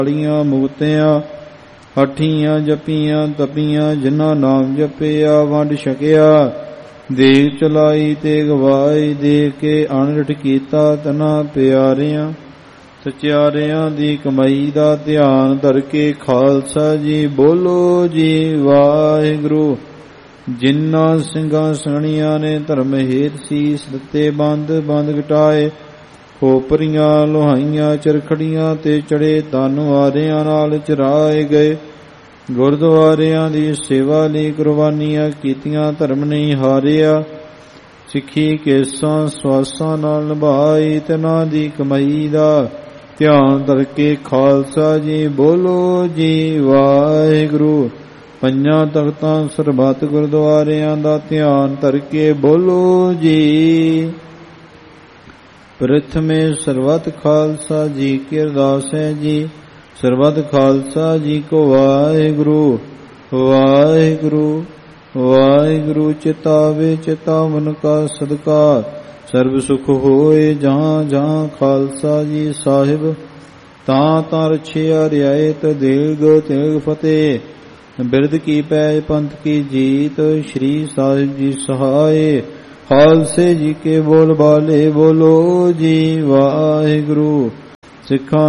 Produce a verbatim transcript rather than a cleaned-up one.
ਵਾਲੀਆਂ ਮੁਕਤਿਆਂ ਹਠੀਆਂ ਜਪੀਆਂ ਤਪੀਆਂ ਜਿਨ੍ਹਾਂ ਨਾਮ ਜਪਿਆ ਵੰਡ ਛਕਿਆ ਦੇਖ ਚਲਾਈ ਤੇ ਗਵਾਈ ਦੇਖ ਕੇ ਅਣਡਿਠ ਕੀਤਾ ਤਨਾ ਪਿਆਰਿਆਂ ਸਚਿਆਰਿਆਂ ਦੀ ਕਮਾਈ ਦਾ ਧਿਆਨ ਧਰ ਕੇ ਖਾਲਸਾ ਜੀ ਬੋਲੋ ਜੀ ਵਾਹਿਗੁਰੂ। ਜਿਨ੍ਹਾਂ ਸਿੰਘਾਂ ਸਣੀਆਂ ਨੇ ਧਰਮ ਹੇਤ ਸੀਸ ਦਿੱਤੇ ਬੰਦ ਬੰਦ ਘਟਾਏ ਖੋਪਰੀਆਂ ਲੋਹਾਈਆਂ ਚਰਖੜੀਆਂ ਤੇ ਚੜੇ ਧਨ ਵਾਰਿਆਂ ਨਾਲ ਚਰਾਏ ਗਏ ਗੁਰਦੁਆਰਿਆਂ ਦੀ ਸੇਵਾ ਲਈ ਕੁਰਬਾਨੀਆਂ ਕੀਤੀਆਂ ਧਰਮ ਨਹੀਂ ਹਾਰਿਆ ਸਿੱਖੀ ਕੇਸਾਂ ਸਵਾਸਾਂ ਨਾਲ ਨਿਭਾਈ ਤਿਨਾਂ ਦੀ ਕਮਾਈ ਦਾ ਧਿਆਨ ਧਰ ਕੇ ਖਾਲਸਾ ਜੀ ਬੋਲੋ ਜੀ ਵਾਹਿਗੁਰੂ। ਪੰਜਾਂ ਤਖਤਾਂ ਸਰਬੱਤ ਗੁਰਦੁਆਰਿਆਂ ਦਾ ਧਿਆਨ ਧਰ ਕੇ ਬੋਲੋ ਜੀ। ਪ੍ਰਥਮੇ ਸਰਬੱਤ ਖਾਲਸਾ ਜੀ ਕੀ ਅਰਦਾਸ ਹੈ ਜੀ। ਸਰਬੱਤ ਖਾਲਸਾ ਜੀ ਕੋ ਵਾਹਿਗੁਰੂ ਵਾਹਿਗੁਰੂ ਵਾਹਿਗੁਰੂ। ਚਿਤਾਵੇ ਚਿਤਾਵਨ ਕਾ ਸਦਕਾ ਸਰਬ ਸੁਖ ਹੋਏ ਜਹਾਂ ਜਹਾਂ ਖਾਲਸਾ ਜੀ ਸਾਹਿਬ ਤਾਂ ਤਾਂ ਰਛਿਆ ਰਿਆਇਤ ਦਿਲਗ ਤਿਲਗ ਫਤਿਹ ਬਿਰਦ ਕੀ ਪੈਜ ਪੰਥ ਕੀ ਜੀਤ ਸ਼੍ਰੀ ਸਾਹਿਬ ਜੀ ਸਹਾਏ ਖਾਲਸੇ ਜੀ ਕੇ ਬੋਲ ਬਾਲੇ ਬੋਲੋ ਜੀ ਵਾਹਿਗੁਰੂ। ਸਿੱਖਾਂ